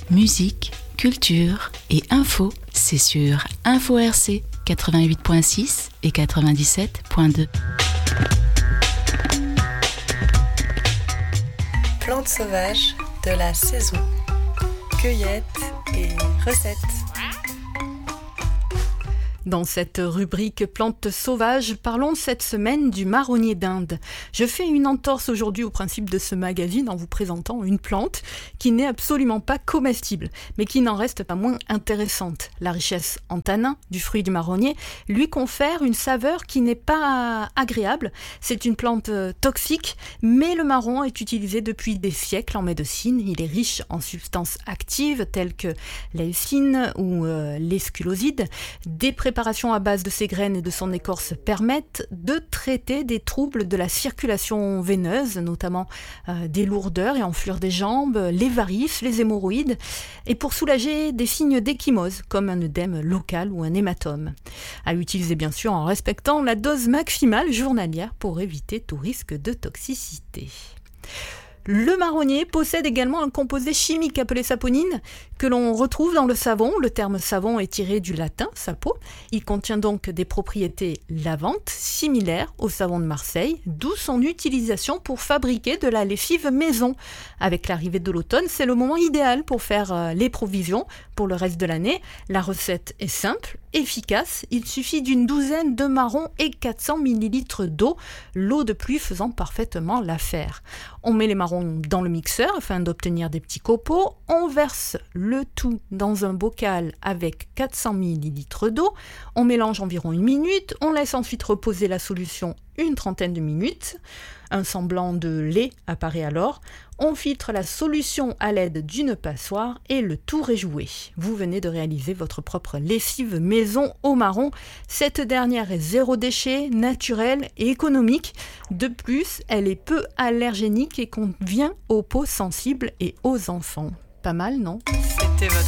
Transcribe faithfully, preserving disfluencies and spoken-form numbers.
Musique, culture et info, c'est sur Info R C quatre-vingt-huit virgule six et quatre-vingt-dix-sept virgule deux. Plantes sauvages de la saison. Cueillette et recettes. Dans cette rubrique Plantes sauvages, parlons cette semaine du marronnier d'Inde. Je fais une entorse aujourd'hui au principe de ce magazine en vous présentant une plante qui n'est absolument pas comestible, mais qui n'en reste pas moins intéressante. La richesse en tanins du fruit du marronnier lui confère une saveur qui n'est pas agréable. C'est une plante toxique, mais le marron est utilisé depuis des siècles en médecine. Il est riche en substances actives telles que la leucine ou euh, les sculosides. Des préparations à base de ses graines et de son écorce permettent de traiter des troubles de la circulation veineuse, notamment euh, des lourdeurs et enflures des jambes, les varices, les hémorroïdes, et pour soulager des signes d'échymose, comme un œdème local ou un hématome. À utiliser bien sûr en respectant la dose maximale journalière pour éviter tout risque de toxicité. Le marronnier possède également un composé chimique appelé saponine que l'on retrouve dans le savon. Le terme savon est tiré du latin sapo. Il contient donc des propriétés lavantes similaires au savon de Marseille, d'où son utilisation pour fabriquer de la lessive maison. Avec l'arrivée de l'automne, c'est le moment idéal pour faire les provisions pour le reste de l'année. La recette est simple, efficace. Il suffit d'une douzaine de marrons et quatre cents millilitres d'eau, l'eau de pluie faisant parfaitement l'affaire. On met les marrons dans le mixeur afin d'obtenir des petits copeaux. On verse le tout dans un bocal avec quatre cents millilitres d'eau. On mélange environ une minute. On laisse ensuite reposer la solution une trentaine de minutes. Un semblant de lait apparaît alors. On filtre la solution à l'aide d'une passoire et le tour est joué. Vous venez de réaliser votre propre lessive maison au marron. Cette dernière est zéro déchet, naturelle et économique. De plus, elle est peu allergénique et convient aux peaux sensibles et aux enfants. Pas mal, non ? C'était votre